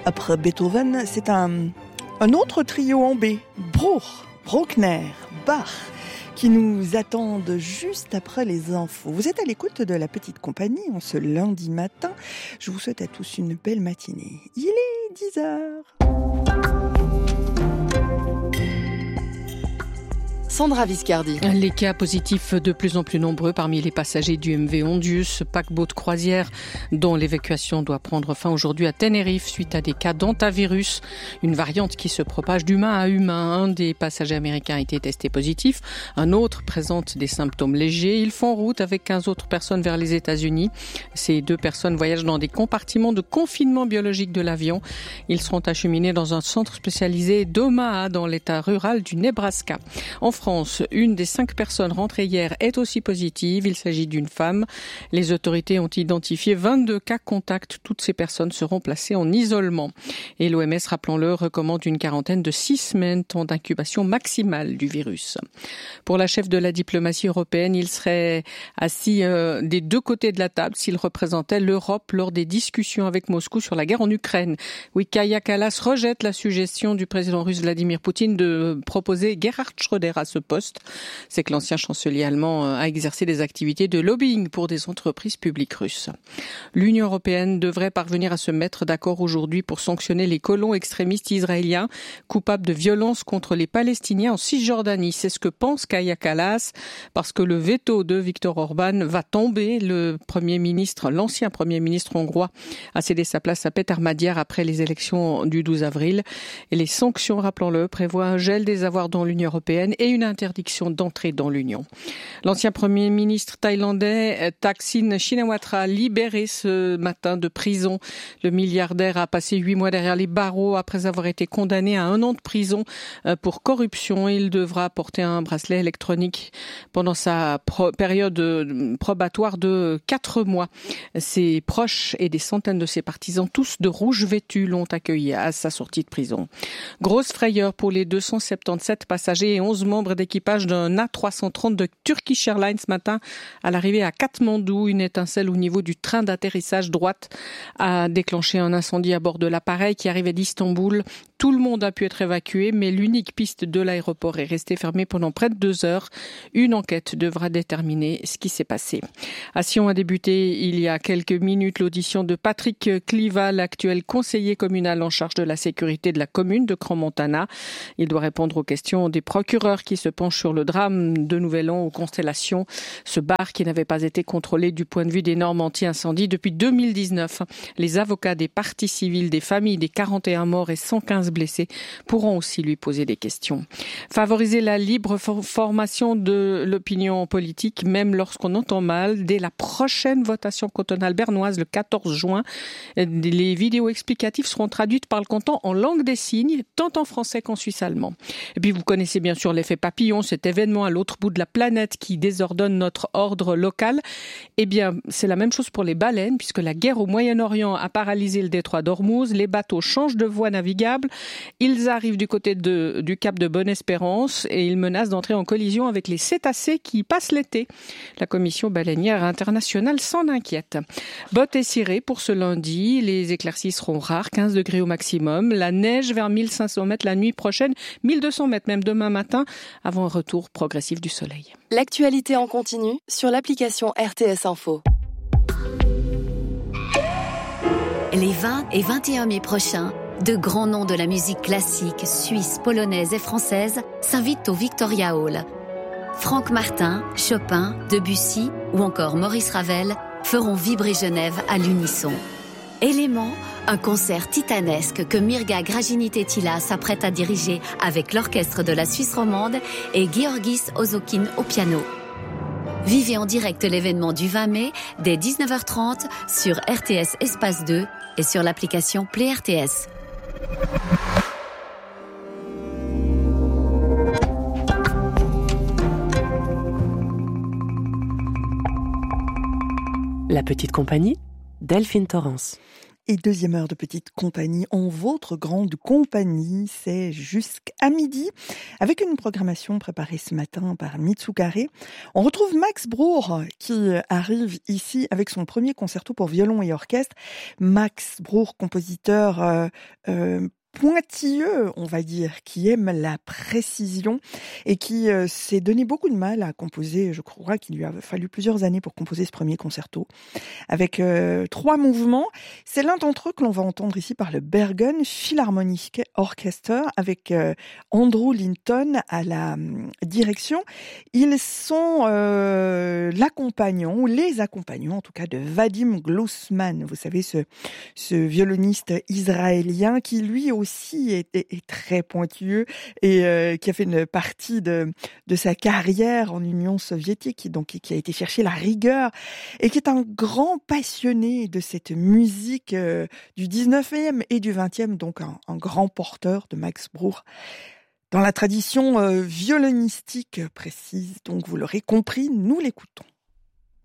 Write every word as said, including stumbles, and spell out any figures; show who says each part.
Speaker 1: Après Beethoven, c'est un, un autre trio en B, Bruch, Bruckner, Bach, qui nous attendent juste après les infos. Vous êtes à l'écoute de La Petite Compagnie en ce lundi matin. Je vous souhaite à tous une belle matinée. Il est dix heures.
Speaker 2: Sandra Viscardi.
Speaker 3: Les cas positifs de plus en plus nombreux parmi les passagers du M V Ondius, paquebot de croisière dont l'évacuation doit prendre fin aujourd'hui à Tenerife suite à des cas d'hantavirus, une variante qui se propage d'humain à humain. Un des passagers américains a été testé positif, un autre présente des symptômes légers. Ils font route avec quinze autres personnes vers les États-Unis. Ces deux personnes voyagent dans des compartiments de confinement biologique de l'avion. Ils seront acheminés dans un centre spécialisé d'Omaha dans l'état rural du Nebraska. En France, une des cinq personnes rentrées hier est aussi positive. Il s'agit d'une femme. Les autorités ont identifié vingt-deux cas contacts. Toutes ces personnes seront placées en isolement. Et l'O M S, rappelons-le, recommande une quarantaine de six semaines, temps d'incubation maximale du virus. Pour la chef de la diplomatie européenne, il serait assis euh, des deux côtés de la table s'il représentait l'Europe lors des discussions avec Moscou sur la guerre en Ukraine. Oui, Kaja Kallas rejette la suggestion du président russe Vladimir Poutine de proposer Gerhard Schröder à ce poste. C'est que l'ancien chancelier allemand a exercé des activités de lobbying pour des entreprises publiques russes. L'Union européenne devrait parvenir à se mettre d'accord aujourd'hui pour sanctionner les colons extrémistes israéliens coupables de violences contre les Palestiniens en Cisjordanie. C'est ce que pense Kaja Kallas, parce que le veto de Viktor Orban va tomber. Le premier ministre, l'ancien premier ministre hongrois, a cédé sa place à Péter Madiár après les élections du douze avril. Et les sanctions, rappelons-le, prévoient un gel des avoirs dans l'Union européenne et une interdiction d'entrer dans l'Union. L'ancien Premier ministre thaïlandais Thaksin Shinawatra, libéré ce matin de prison. Le milliardaire a passé huit mois derrière les barreaux après avoir été condamné à un an de prison pour corruption. Il devra porter un bracelet électronique pendant sa pro- période probatoire de quatre mois. Ses proches et des centaines de ses partisans, tous de rouge vêtus, l'ont accueilli à sa sortie de prison. Grosse frayeur pour les deux cent soixante-dix-sept passagers et onze membres d'équipage d'un A trois cent trente de Turkish Airlines ce matin à l'arrivée à Katmandou. Une étincelle au niveau du train d'atterrissage droite a déclenché un incendie à bord de l'appareil qui arrivait d'Istanbul. Tout le monde a pu être évacué, mais l'unique piste de l'aéroport est restée fermée pendant près de deux heures. Une enquête devra déterminer ce qui s'est passé. À Sion a débuté il y a quelques minutes l'audition de Patrick Cliva, l'actuel conseiller communal en charge de la sécurité de la commune de Crans-Montana. Il doit répondre aux questions des procureurs qui se penchent sur le drame de Nouvel An aux Constellations. Ce bar qui n'avait pas été contrôlé du point de vue des normes anti-incendie depuis deux mille dix-neuf. Les avocats des parties civiles, des familles des quarante et un morts et cent quinze blessés pourront aussi lui poser des questions. Favoriser la libre formation de l'opinion politique, même lorsqu'on entend mal, dès la prochaine votation cantonale bernoise le quatorze juin, les vidéos explicatives seront traduites par le canton en langue des signes, tant en français qu'en suisse allemand. Et puis vous connaissez bien sûr l'effet papillon, cet événement à l'autre bout de la planète qui désordonne notre ordre local. Eh bien, c'est la même chose pour les baleines, puisque la guerre au Moyen-Orient a paralysé le détroit d'Ormuz. Les bateaux changent de voie navigable. Ils arrivent du côté de, du cap de Bonne-Espérance et ils menacent d'entrer en collision avec les cétacés qui passent l'été. La commission baleinière internationale s'en inquiète. Bottes et cirés pour ce lundi. Les éclaircies seront rares, quinze degrés au maximum. La neige vers mille cinq cents mètres la nuit prochaine, mille deux cents mètres même demain matin, avant un retour progressif du soleil.
Speaker 2: L'actualité en continu sur l'application R T S Info.
Speaker 4: Les vingt et vingt et un mai prochains, de grands noms de la musique classique, suisse, polonaise et française s'invitent au Victoria Hall. Franck Martin, Chopin, Debussy ou encore Maurice Ravel feront vibrer Genève à l'unisson. Élément, un concert titanesque que Mirga Gragini-Tettila s'apprête à diriger avec l'orchestre de la Suisse romande et Georgis Ozokin au piano. Vivez en direct l'événement du vingt mai dès dix-neuf heures trente sur R T S Espace deux et sur l'application Play R T S.
Speaker 5: La Petite Compagnie, Delphine Torrance.
Speaker 1: Et deuxième heure de petite compagnie en votre grande compagnie, c'est jusqu'à midi avec une programmation préparée ce matin par Mitsukare. On retrouve Max Bruch qui arrive ici avec son premier concerto pour violon et orchestre. Max Bruch, compositeur euh, euh, pointilleux, on va dire, qui aime la précision et qui euh, s'est donné beaucoup de mal à composer. Je crois qu'il lui a fallu plusieurs années pour composer ce premier concerto avec euh, trois mouvements. C'est l'un d'entre eux que l'on va entendre ici par le Bergen Philharmonic Orchestra avec euh, Andrew Linton à la euh, direction. Ils sont euh, l'accompagnant, ou les accompagnants en tout cas, de Vadim Glussman. Vous savez, ce, ce violoniste israélien qui lui aussi est, est, est très pointilleux et euh, qui a fait une partie de, de sa carrière en Union soviétique, donc qui a été chercher la rigueur et qui est un grand passionné de cette musique euh, du dix-neuvième et du vingtième, donc un, un grand porteur de Max Bruch dans la tradition euh, violonistique précise. Donc vous l'aurez compris, nous l'écoutons.